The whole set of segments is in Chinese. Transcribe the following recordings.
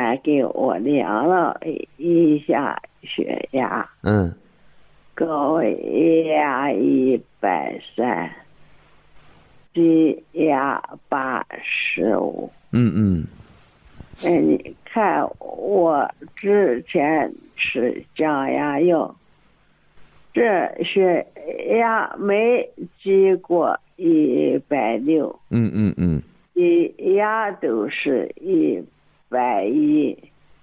先给我量了一下血压，高压130，低压85。你看我之前吃降压药，这血压没低过160，低压都是110。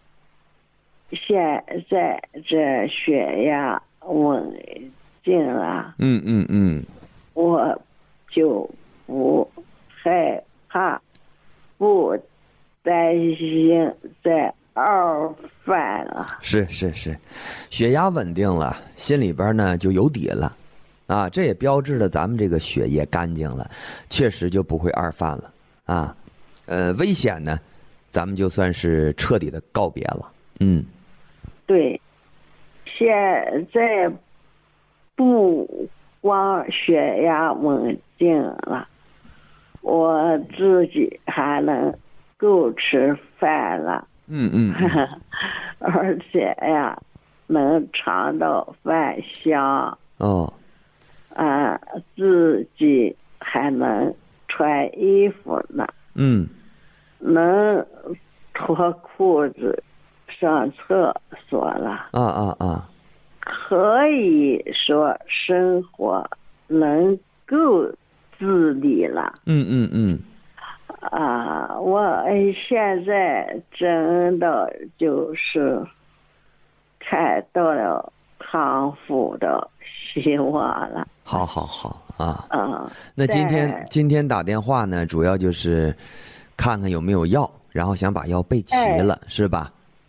现在这血压稳定了，我就不害怕，不担心再二犯了。 是，血压稳定了，心里边呢就有底了，啊，这也标志着咱们这个血液干净了，确实就不会二犯了啊。危险呢，咱们就算是彻底的告别了。 对，现在不光血压稳定了，我自己还能够吃饭了。而且呀，能尝到饭香。自己还能穿衣服呢。能脱裤子上厕所了。可以说生活能够自理了。我现在真的就是看到了康复的希望了。 好啊。那今天打电话呢，主要就是看看有没有药，然后想把药备齐了，是吧？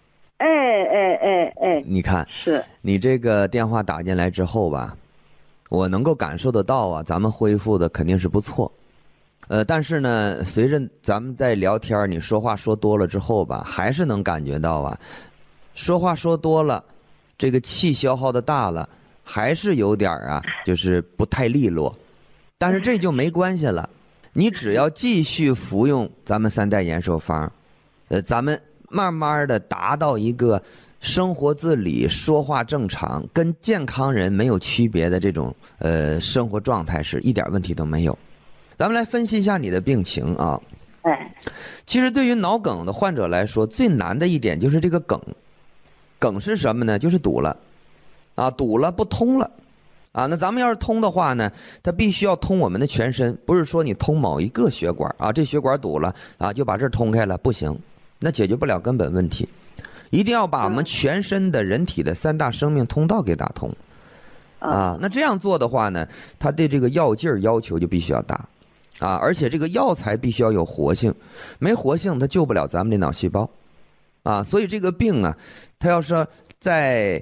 你看， 是你这个电话打进来之后吧，我能够感受得到啊，咱们恢复的肯定是不错。但是呢，随着咱们在聊天，你说话说多了之后吧，还是能感觉到啊，说话说多了，这个气消耗的大了，还是有点啊，就是不太利落。但是这就没关系了，你只要继续服用咱们3代延寿方，咱们慢慢的达到一个生活自理、说话正常、跟健康人没有区别的这种生活状态时，一点问题都没有。咱们来分析一下你的病情啊。其实对于脑梗的患者来说，最难的一点就是这个梗。梗是什么呢？就是堵了啊，堵了不通了啊。那咱们要是通的话呢，它必须要通我们的全身，不是说你通某一个血管啊，这血管堵了啊，就把这儿通开了，不行，那解决不了根本问题。一定要把我们全身的人体的3大生命通道给打通啊。那这样做的话呢，它对这个药劲儿要求就必须要大啊，而且这个药材必须要有活性，没活性它救不了咱们的脑细胞啊。所以这个病啊，它要是在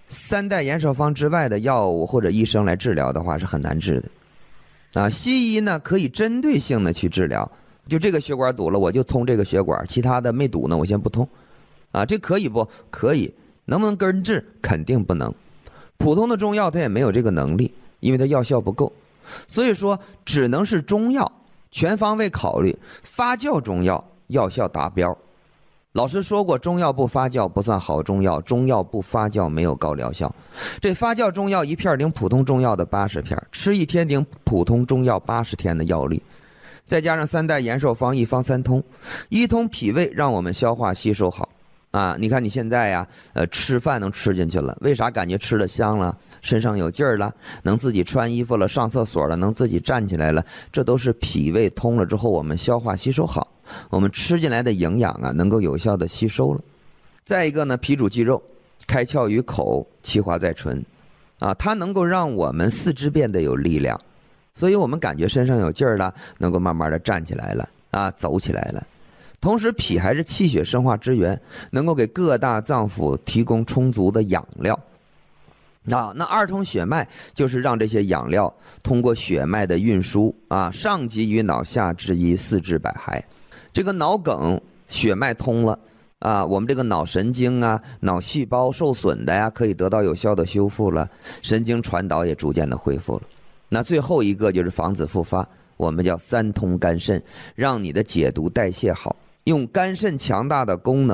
3代延寿方之外的药物或者医生来治疗的话，是很难治的啊。西医呢可以针对性的去治疗，就这个血管堵了，我就通这个血管，其他的没堵呢，我先不通啊。这可以不可以？能不能根治？肯定不能。普通的中药它也没有这个能力，因为它药效不够。所以说只能是中药，全方位考虑，发酵中药药效达标。老师说过，中药不发酵不算好中药，中药不发酵没有高疗效。这发酵中药一片顶普通中药的80片，吃1天顶普通中药80天的药力，再加上3代延寿方一方3通，一通脾胃让我们消化吸收好啊。你看你现在呀，吃饭能吃进去了，为啥感觉吃的香了，身上有劲儿了，能自己穿衣服了，上厕所了，能自己站起来了，这都是脾胃通了之后我们消化吸收好，我们吃进来的营养啊能够有效的吸收了。再一个呢，脾主肌肉，开窍于口，气化在唇啊，它能够让我们四肢变得有力量，所以我们感觉身上有劲儿了，能够慢慢的站起来了啊，走起来了。同时脾还是气血生化之源，能够给各大脏腑提供充足的养料啊。那2通血脉就是让这些养料通过血脉的运输啊，上集于脑，下至于四肢百骸。这个脑梗血脉通了啊，我们这个脑神经啊，脑细胞受损的呀，可以得到有效的修复了，神经传导也逐渐的恢复了。那最后一个就是防止复发，我们叫3通肝肾，让你的解毒代谢好，用肝肾强大的功能